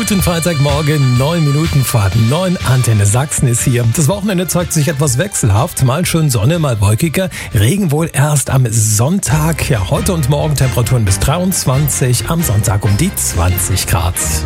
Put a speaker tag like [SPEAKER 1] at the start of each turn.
[SPEAKER 1] Guten Freitagmorgen, 9 Minuten vor 9. Antenne Sachsen ist hier. Das Wochenende zeigt sich etwas wechselhaft. Mal schön Sonne, mal wolkiger. Regen wohl erst am Sonntag. Ja, heute und morgen Temperaturen bis 23. Am Sonntag um die 20 Grad.